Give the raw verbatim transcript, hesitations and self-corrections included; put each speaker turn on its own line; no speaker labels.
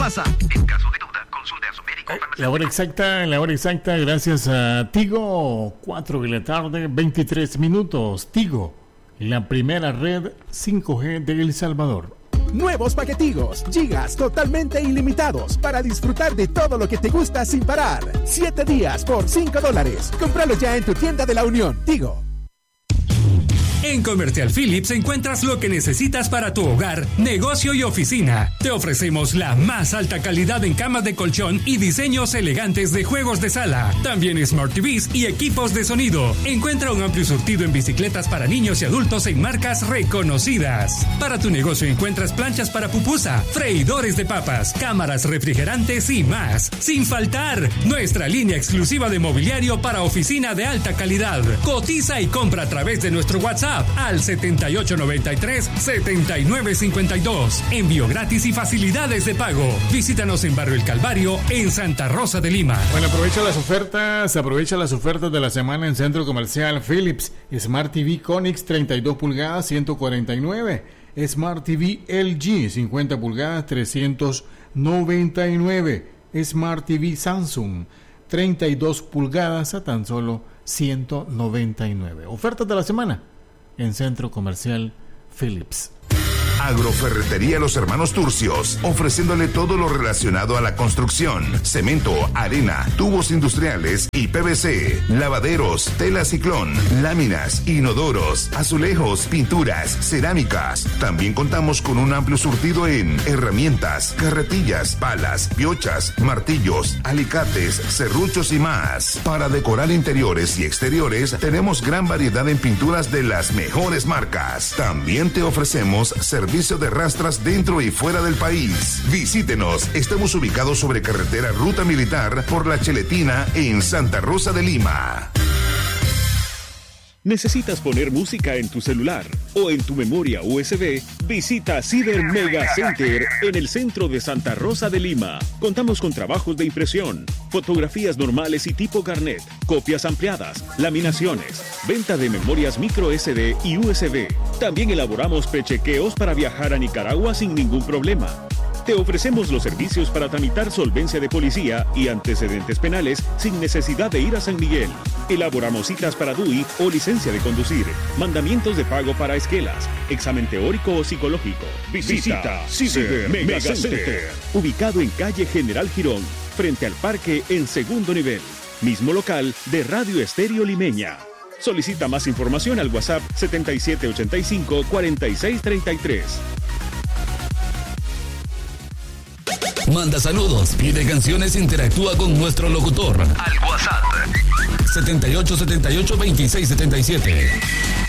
pasa. En caso de duda, consulte a su médico.
Eh, la hora exacta, la hora exacta, gracias a Tigo, cuatro de la tarde, veintitrés minutos. Tigo, la primera red cinco G de El Salvador.
Nuevos paquetigos, gigas totalmente ilimitados para disfrutar de todo lo que te gusta sin parar. Siete días por cinco dólares. Cómpralo ya en tu tienda de la Unión. Tigo.
En Comercial Philips encuentras lo que necesitas para tu hogar, negocio y oficina. Te ofrecemos la más alta calidad en camas de colchón y diseños elegantes de juegos de sala. También Smart T Vs y equipos de sonido. Encuentra un amplio surtido en bicicletas para niños y adultos en marcas reconocidas. Para tu negocio encuentras planchas para pupusa, freidores de papas, cámaras refrigerantes y más. Sin faltar, nuestra línea exclusiva de mobiliario para oficina de alta calidad. Cotiza y compra a través de nuestro WhatsApp al setenta y ocho noventa y tres, setenta y nueve cincuenta y dos. Envío gratis y facilidades de pago. Visítanos en Barrio El Calvario, en Santa Rosa de Lima.
Bueno, aprovecha las ofertas, aprovecha las ofertas de la semana en Centro Comercial Philips. Smart T V Conix treinta y dos pulgadas, ciento cuarenta y nueve. Smart T V L G cincuenta pulgadas, trescientos noventa y nueve. Smart T V Samsung treinta y dos pulgadas a tan solo ciento noventa y nueve. Ofertas de la semana en Centro Comercial Philips.
Agroferretería Los Hermanos Turcios, ofreciéndole todo lo relacionado a la construcción: cemento, arena, tubos industriales y P V C, lavaderos, tela ciclón, láminas, inodoros, azulejos, pinturas, cerámicas. También contamos con un amplio surtido en herramientas, carretillas, palas, piochas, martillos, alicates, serruchos y más. Para decorar interiores y exteriores, tenemos gran variedad en pinturas de las mejores marcas. También te ofrecemos servicios Servicio de rastras dentro y fuera del país. Visítenos. Estamos ubicados sobre carretera Ruta Militar por La Cheletina en Santa Rosa de Lima.
¿Necesitas poner música en tu celular o en tu memoria U S B? Visita Ciber Mega Center en el centro de Santa Rosa de Lima. Contamos con trabajos de impresión, fotografías normales y tipo carnet, copias ampliadas, laminaciones, venta de memorias micro S D y U S B. También elaboramos prechequeos para viajar a Nicaragua sin ningún problema. Te ofrecemos los servicios para tramitar solvencia de policía y antecedentes penales sin necesidad de ir a San Miguel. Elaboramos citas para D U I o licencia de conducir, mandamientos de pago para esquelas, examen teórico o psicológico. Visita Ciber Mega Center, ubicado en calle General Girón, frente al parque en segundo nivel. Mismo local de Radio Estéreo Limeña. Solicita más información al WhatsApp setenta y siete ochenta y cinco, cuarenta y seis treinta y tres.
Manda saludos, pide canciones, interactúa con nuestro locutor.
Al WhatsApp
setenta y ocho setenta y ocho, veintiséis setenta y siete.